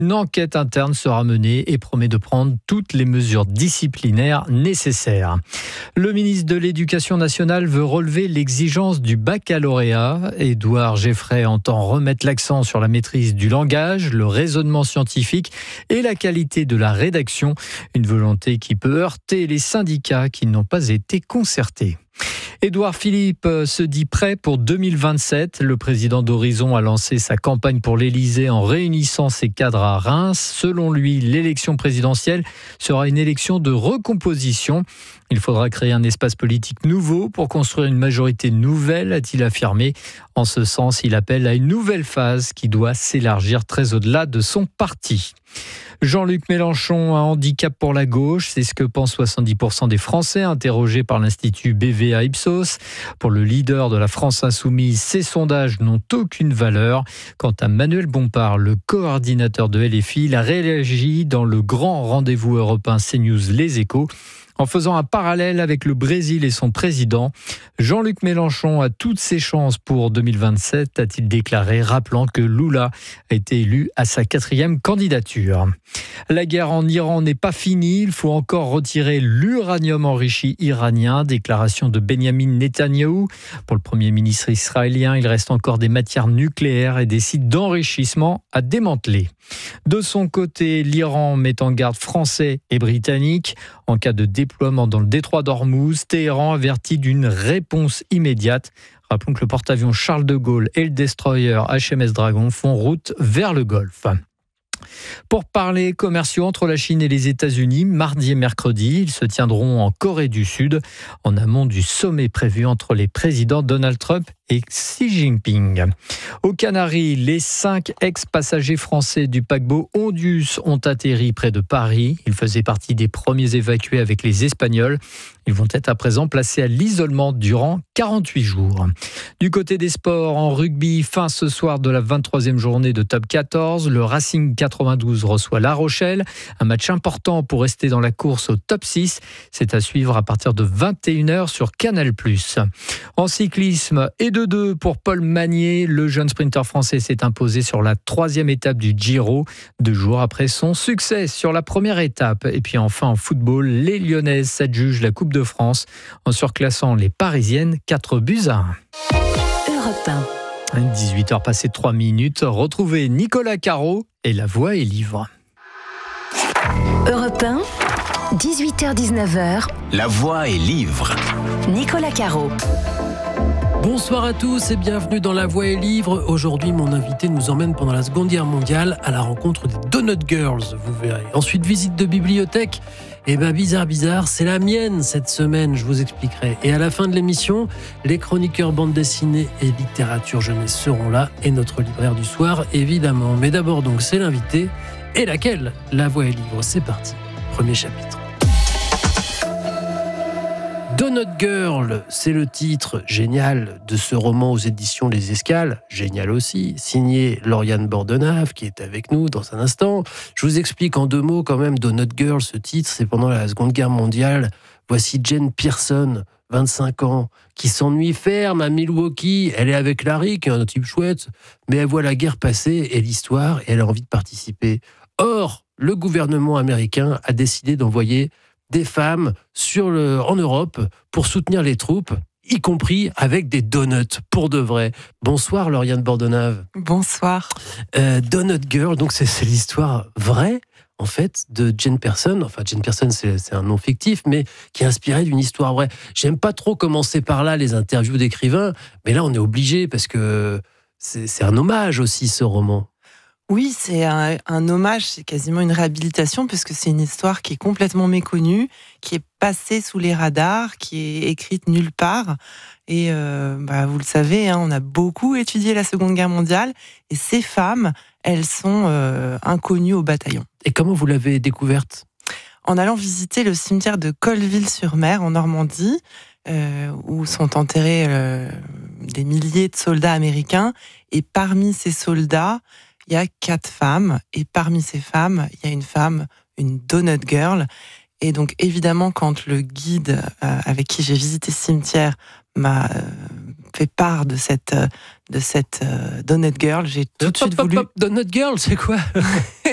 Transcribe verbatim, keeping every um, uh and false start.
Une enquête interne sera menée et promet de prendre toutes les mesures disciplinaires nécessaires. Le ministre de l'Éducation nationale veut relever l'exigence du baccalauréat. Édouard Geffray entend remettre l'accent sur la maîtrise du langage, le raisonnement scientifique et la qualité de la rédaction. Une volonté qui peut heurter les syndicats qui n'ont pas été concertés. Édouard Philippe se dit prêt pour deux mille vingt-sept. Le président d'Horizon a lancé sa campagne pour l'Élysée en réunissant ses cadres à Reims. Selon lui, l'élection présidentielle sera une élection de recomposition. Il faudra créer un espace politique nouveau pour construire une majorité nouvelle, a-t-il affirmé. En ce sens, il appelle à une nouvelle phase qui doit s'élargir très au-delà de son parti. Jean-Luc Mélenchon, un handicap pour la gauche, c'est ce que pensent soixante-dix pour cent des Français interrogés par l'Institut B V A Ipsos. Pour le leader de la France Insoumise, ces sondages n'ont aucune valeur. Quant à Manuel Bompard, le coordinateur de L F I, il a réagi dans le grand rendez-vous européen CNews Les Échos. En faisant un parallèle avec le Brésil et son président, Jean-Luc Mélenchon a toutes ses chances pour deux mille vingt-sept, a-t-il déclaré, rappelant que Lula a été élu à sa quatrième candidature. La guerre en Iran n'est pas finie, il faut encore retirer l'uranium enrichi iranien, déclaration de Benyamin Netanyahou. Pour le Premier ministre israélien, il reste encore des matières nucléaires et des sites d'enrichissement à démanteler. De son côté, l'Iran met en garde français et britanniques. En cas de déploiement dans le détroit d'Ormuz, Téhéran avertit d'une réponse immédiate. Rappelons que le porte-avions Charles de Gaulle et le destroyer H M S Dragon font route vers le Golfe. Pour parler commerciaux entre la Chine et les États-Unis, mardi et mercredi, ils se tiendront en Corée du Sud, en amont du sommet prévu entre les présidents Donald Trump et Xi Jinping. Aux Canaries, les cinq ex-passagers français du paquebot Ondius ont atterri près de Paris. Ils faisaient partie des premiers évacués avec les Espagnols. Ils vont être à présent placés à l'isolement durant quarante-huit jours. Du côté des sports, en rugby, fin ce soir de la vingt-troisième journée de Top quatorze, le Racing quatre-vingt-douze reçoit La Rochelle. Un match important pour rester dans la course au top six. C'est à suivre à partir de vingt et une heures sur Canal plus. En cyclisme, et de deux pour Paul Magnier. Le jeune sprinter français s'est imposé sur la troisième étape du Giro, deux jours après son succès sur la première étape. Et puis enfin en football, les Lyonnaises s'adjugent la Coupe de France en surclassant les Parisiennes quatre buts à un. Europe un. dix-huit heures passées trois minutes. Retrouvez Nicolas Caro et La Voix est livre. Europe un, dix-huit heures dix-neuf heures. La Voix est livre. Nicolas Caro. Bonsoir à tous et bienvenue dans La Voix et Livre. Aujourd'hui, mon invité nous emmène pendant la Seconde Guerre mondiale à la rencontre des Donut Girls, vous verrez. Ensuite, visite de bibliothèque. Et ben bizarre, bizarre, c'est la mienne cette semaine, je vous expliquerai. Et à la fin de l'émission, les chroniqueurs bande dessinée et littérature jeunesse seront là et notre libraire du soir, évidemment. Mais d'abord donc, c'est l'invité. Et laquelle ? La Voix et Livre, c'est parti. Premier chapitre. Donut Girl, c'est le titre génial de ce roman aux éditions Les Escales, génial aussi, signé Lauriane Bordenave, qui est avec nous dans un instant. Je vous explique en deux mots quand même, Donut Girl, ce titre, c'est pendant la Seconde Guerre mondiale. Voici Jane Pearson, vingt-cinq ans, qui s'ennuie ferme à Milwaukee. Elle est avec Larry, qui est un type chouette, mais elle voit la guerre passer et l'histoire, et elle a envie de participer. Or, le gouvernement américain a décidé d'envoyer des femmes sur le, en Europe pour soutenir les troupes, y compris avec des donuts, pour de vrai. Bonsoir Lauriane Bordenave. Bonsoir. Euh, Donut Girl, donc c'est, c'est l'histoire vraie, en fait, de Jane Pearson. Enfin, Jane Pearson, c'est, c'est un nom fictif, mais qui est inspiré d'une histoire vraie. J'aime pas trop commencer par là les interviews d'écrivains, mais là on est obligé parce que c'est, c'est un hommage aussi, ce roman. Oui, c'est un, un hommage, c'est quasiment une réhabilitation, parce que c'est une histoire qui est complètement méconnue, qui est passée sous les radars, qui est écrite nulle part. Et euh, bah, vous le savez, hein, on a beaucoup étudié la Seconde Guerre mondiale, et ces femmes, elles sont euh, inconnues au bataillon. Et comment vous l'avez découverte ? En allant visiter le cimetière de Colleville-sur-Mer, en Normandie, euh, où sont enterrés euh, des milliers de soldats américains. Et parmi ces soldats, il y a quatre femmes, et parmi ces femmes, il y a une femme, une Donut Girl. Et donc, évidemment, quand le guide euh, avec qui j'ai visité ce cimetière m'a euh, fait part de cette, de cette euh, Donut Girl. J'ai tout de suite voulu... Donut Girl, c'est quoi ?